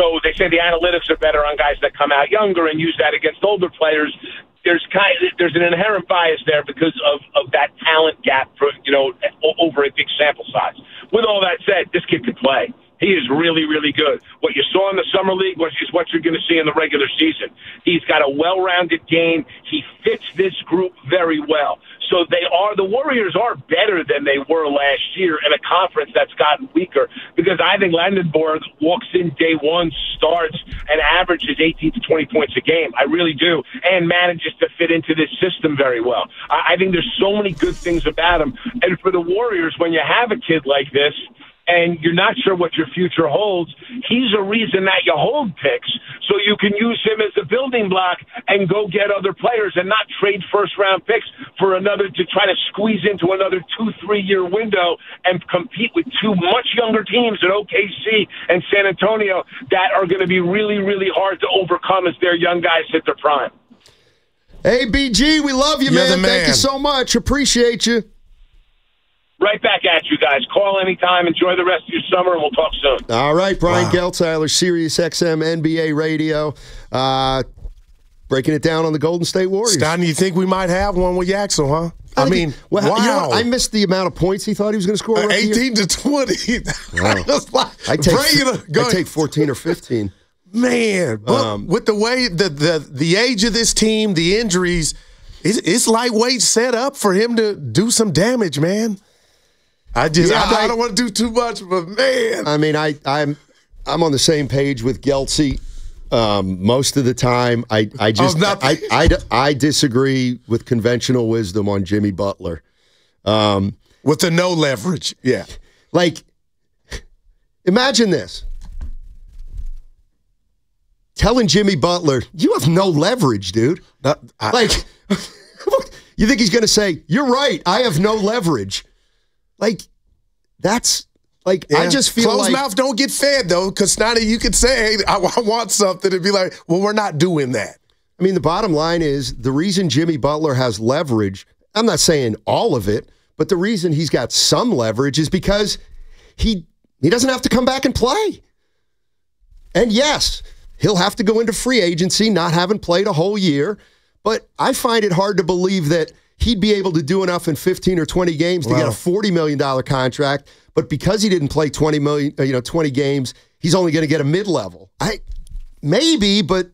So they say the analytics are better on guys that come out younger and use that against older players. There's an inherent bias there because of that talent gap for, over a big sample size. With all that said, this kid can play. He is really, really good. What you saw in the Summer League is what you're going to see in the regular season. He's got a well-rounded game. He fits this group very well. So the Warriors are better than they were last year in a conference that's gotten weaker, because I think Landenborg walks in day one, starts, and averages 18 to 20 points a game. I really do, and manages to fit into this system very well. I think there's so many good things about him. And for the Warriors, when you have a kid like this, and you're not sure what your future holds, he's a reason that you hold picks, so you can use him as a building block and go get other players and not trade first-round picks for another to try to squeeze into another 2-3 year window and compete with two much younger teams at OKC and San Antonio that are going to be really, really hard to overcome as their young guys hit their prime. Hey, BG, we love you, man. Thank you so much. Appreciate you. Right back at you guys. Call anytime. Enjoy the rest of your summer, and we'll talk soon. All right, Brian Geltzeiler, Sirius XM NBA Radio, breaking it down on the Golden State Warriors. Stein, you think we might have one with Yaxel, huh? I mean, wow. You know what? I missed the amount of points he thought he was going to score. 18 to 20. Wow. I take 14 or 15. Man, but with the way the age of this team, the injuries, it's lightweight set up for him to do some damage, man. I don't want to do too much, but man. I mean, I'm on the same page with Geltzy most of the time. I disagree with conventional wisdom on Jimmy Butler. With the no leverage, yeah. Like, imagine this. Telling Jimmy Butler, you have no leverage, dude. You think he's going to say, you're right, I have no leverage. Like, that's like, yeah. I just feel closed mouth don't get fed, though, because Snyder, you could say, hey, I want something, and be like, well, we're not doing that. I mean, the bottom line is the reason Jimmy Butler has leverage, I'm not saying all of it, but the reason he's got some leverage is because he doesn't have to come back and play. And yes, he'll have to go into free agency, not having played a whole year, but I find it hard to believe that he'd be able to do enough in 15 or 20 games to get a $40 million contract, but because he didn't play 20 games, he's only going to get a mid-level. Maybe, but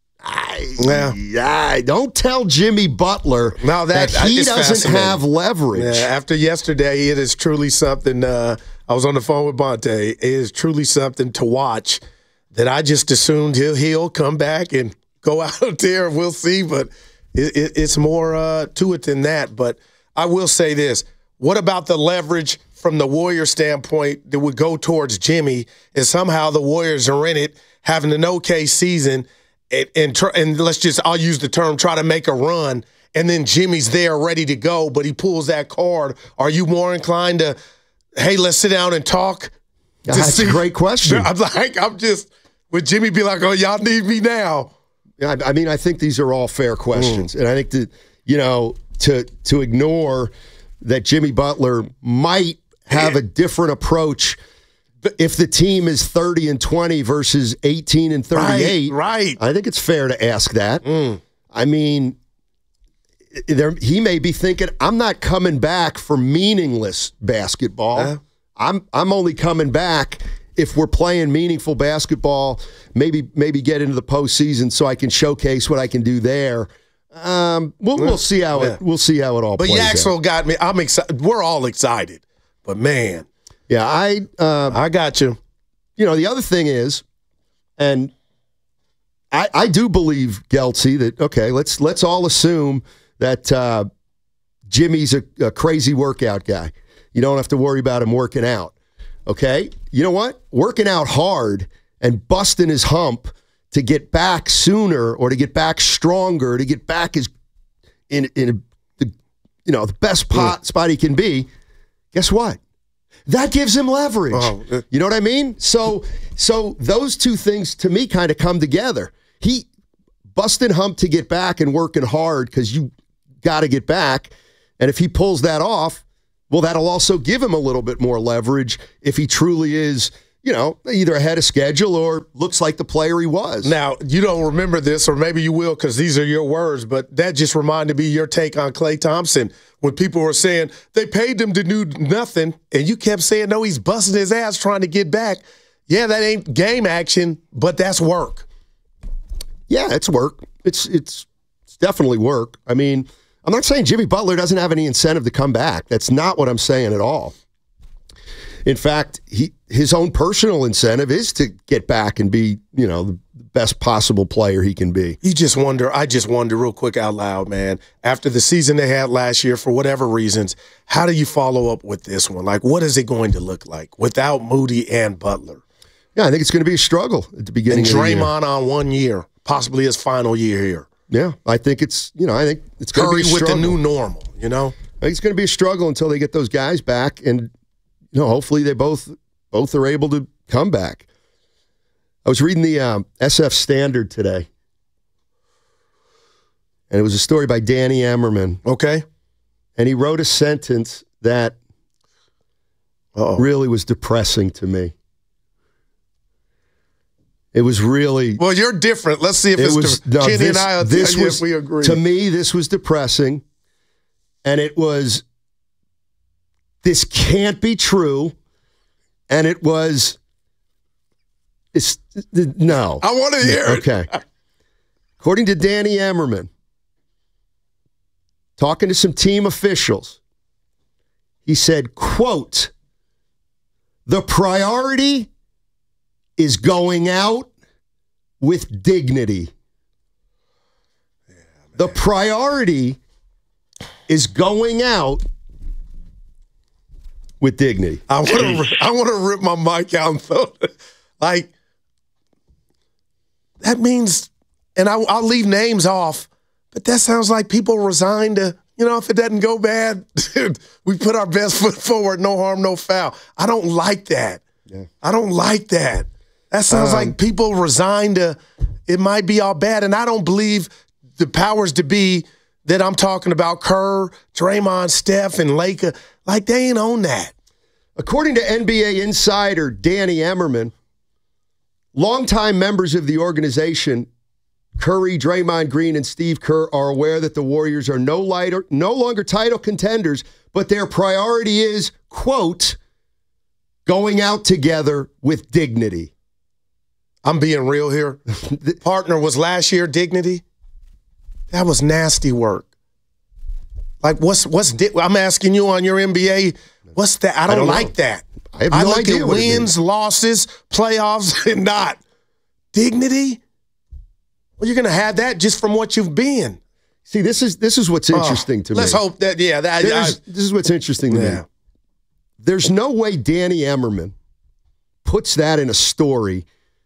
I don't tell Jimmy Butler that he doesn't have leverage. Yeah, after yesterday, it is truly something. I was on the phone with Bonte. It is truly something to watch that I just assumed he'll come back and go out there. We'll see, but it's more to it than that. But I will say this. What about the leverage from the Warriors standpoint that would go towards Jimmy, and somehow the Warriors are in it, having an okay season, and let's just, I'll use the term, try to make a run, and then Jimmy's there ready to go, but he pulls that card. Are you more inclined to, hey, let's sit down and talk? That's a great question. I'm just, would Jimmy be like, oh, y'all need me now? I mean, I think these are all fair questions. And I think that, to ignore that Jimmy Butler might have a different approach if the team is 30-20 versus 18-38. Right. I think it's fair to ask that. I mean, he may be thinking, I'm not coming back for meaningless basketball. I'm only coming back if we're playing meaningful basketball, maybe get into the postseason so I can showcase what I can do there. We'll see how it all plays out. But Yaxel got me. I'm excited. We're all excited. But man, yeah, I got you. You know, the other thing is, and I do believe, Geltzy, that okay, let's all assume that Jimmy's a crazy workout guy. You don't have to worry about him working out. Okay? You know what? Working out hard and busting his hump to get back sooner or to get back stronger, to get back in the best spot he can be, guess what? That gives him leverage. You know what I mean? So those two things to me kind of come together. He busting hump to get back and working hard because you got to get back. And if he pulls that off, well, that'll also give him a little bit more leverage if he truly is, either ahead of schedule or looks like the player he was. Now, you don't remember this, or maybe you will because these are your words, but that just reminded me of your take on Klay Thompson when people were saying they paid him to do nothing, and you kept saying, no, he's busting his ass trying to get back. Yeah, that ain't game action, but that's work. Yeah, it's work. It's definitely work. I mean, I'm not saying Jimmy Butler doesn't have any incentive to come back. That's not what I'm saying at all. In fact, his own personal incentive is to get back and be, the best possible player he can be. I just wonder real quick out loud, man, after the season they had last year, for whatever reasons, how do you follow up with this one? Like, what is it going to look like without Moody and Butler? Yeah, I think it's going to be a struggle at the beginning of the year. And Draymond on 1 year, possibly his final year here. Yeah, I think it's going to be a struggle. Curry with the new normal, I think it's going to be a struggle until they get those guys back, and hopefully they both are able to come back. I was reading the SF Standard today, and it was a story by Danny Emmerman. Okay. And he wrote a sentence that really was depressing to me. It was really... Well, you're different. Let's see if Kenny and I will tell you if we agree. To me, this was depressing, and it was... This can't be true. And it was, no. I want to hear it. Okay. According to Danny Emmerman, talking to some team officials, he said, quote, "The priority is going out with dignity." Yeah, the priority is going out with dignity. I want to rip my mic out and throw it. Like, that means, and I'll leave names off, but that sounds like people resign to, if it doesn't go bad, we put our best foot forward, no harm, no foul. I don't like that. Yeah. I don't like that. That sounds like people resign to, it might be all bad, and I don't believe the powers to be that I'm talking about, Kerr, Draymond, Steph, and Laker, like they ain't on that. According to NBA insider Danny Emmerman, longtime members of the organization, Curry, Draymond Green, and Steve Kerr, are aware that the Warriors are no longer title contenders, but their priority is, quote, going out together with dignity. I'm being real here. Partner was last year dignity. That was nasty work. Like, I'm asking you on your NBA, what's that? I don't like that. I have no idea at what wins, losses, playoffs, and not dignity. Well, you're going to have that just from what you've been. See, this is what's interesting to me. Let's hope that, this is what's interesting to me. There's no way Danny Emmerman puts that in a story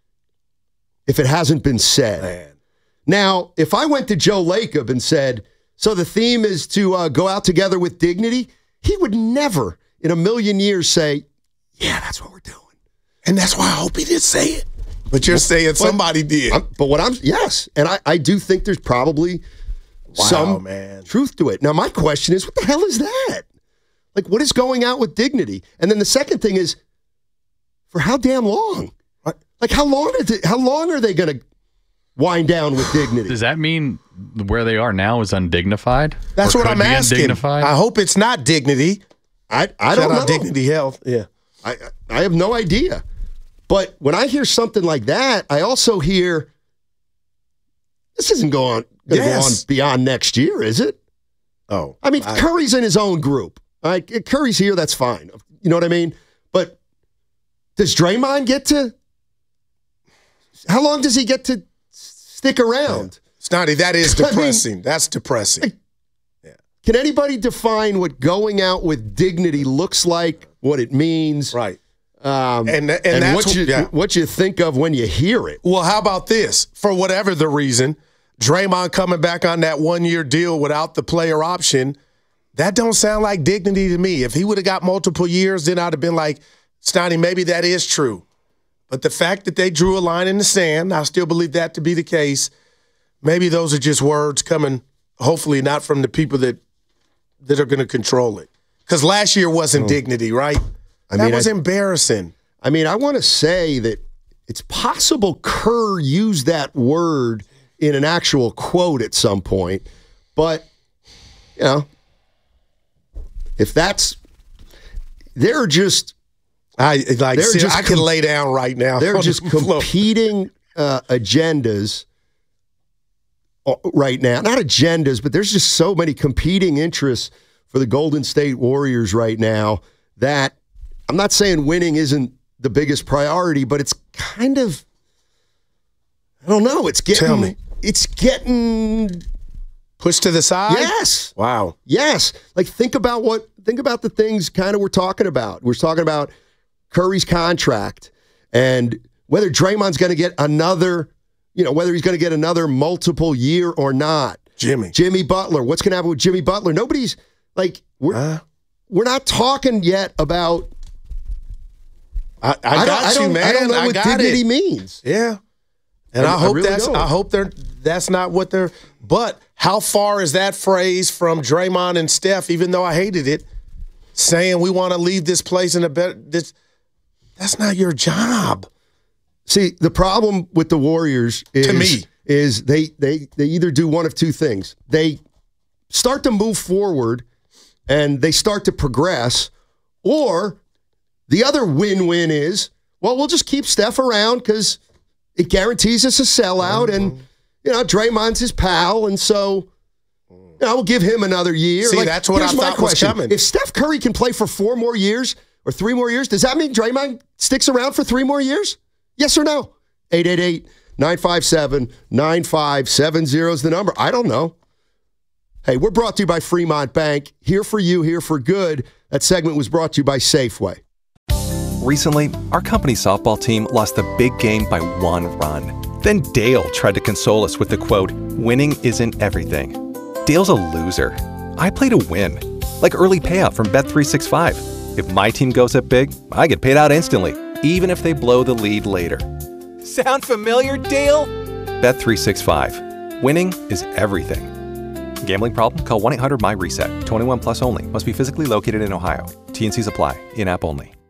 if it hasn't been said. Man. Now, if I went to Joe Lacob and said, so the theme is to go out together with dignity, he would never in a million years say, yeah, that's what we're doing. And that's why I hope he didn't say it. But you're saying somebody did. Yes. And I do think there's probably some truth to it. Now, my question is, what the hell is that? Like, what is going out with dignity? And then the second thing is, for how damn long? What? Like, how long are they going to wind down with dignity? Does that mean where they are now is undignified? That's what I'm asking. Undignified? I hope it's not dignity. I don't know. Dignity Health. Yeah. I have no idea. But when I hear something like that, I also hear this isn't going to go on beyond next year, is it? Oh. I mean, Curry's in his own group. Curry's here, that's fine. You know what I mean? But does Draymond get to – how long does he get to stick around? Yeah. Snotty, that is depressing. I mean, that's depressing. Can anybody define what going out with dignity looks like, what it means? Right. And that's what you think of when you hear it. Well, how about this? For whatever the reason, Draymond coming back on that 1-year deal without the player option, that don't sound like dignity to me. If he would have got multiple years, then I'd have been like, Stoney, maybe that is true. But the fact that they drew a line in the sand, I still believe that to be the case. Maybe those are just words coming, hopefully not from the people that are going to control it. Because last year wasn't dignity, right? That was embarrassing. I mean, I want to say that it's possible Kerr used that word in an actual quote at some point, but, you know, if that's, they're just, I can lay down right now. They're just competing agendas right now. Not agendas, but there's just so many competing interests for the Golden State Warriors right now that I'm not saying winning isn't the biggest priority, but it's kind of, I don't know, it's getting pushed to the side? Yes. Wow. Yes. Like think about the things kind of we're talking about. We're talking about Curry's contract and whether Draymond's going to get another, whether he's going to get another multiple year or not. Jimmy Butler. What's going to happen with Jimmy Butler? Nobody's like, we're not talking yet about. I got you, man. I don't know what dignity means. Yeah. And I hope that's not what they're, but how far is that phrase from Draymond and Steph, even though I hated it, saying we want to leave this place in a better, that's not your job. See, the problem with the Warriors is they either do one of two things. They start to move forward and they start to progress, or the other win-win is, well, we'll just keep Steph around because it guarantees us a sellout, and Draymond's his pal, and so we'll give him another year. See, that's what I thought was coming. If Steph Curry can play for 4 more years or 3 more years, does that mean Draymond sticks around for 3 more years? Yes or no? 888-957-9570 is the number. I don't know. Hey, we're brought to you by Fremont Bank. Here for you, here for good. That segment was brought to you by Safeway. Recently, our company softball team lost the big game by 1 run. Then Dale tried to console us with the quote, "Winning isn't everything." Dale's a loser. I play to win. Like early payout from Bet365. If my team goes up big, I get paid out instantly, even if they blow the lead later. Sound familiar, Dale? Bet365. Winning is everything. Gambling problem? Call 1-800-MY-RESET. 21 plus only. Must be physically located in Ohio. T&Cs apply. In-app only.